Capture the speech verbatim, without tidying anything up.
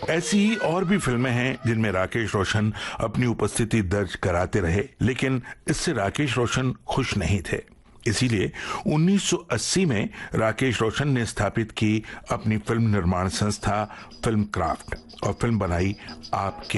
ऐसी ही और भी फिल्में हैं जिनमें राकेश रोशन अपनी उपस्थिति दर्ज कराते रहे, लेकिन इससे राकेश रोशन खुश नहीं थे। इसीलिए उन्नीस सौ अस्सी में राकेश रोशन ने स्थापित की अपनी फिल्म निर्माण संस्था फिल्म क्राफ्ट और फिल्म बनाई आपके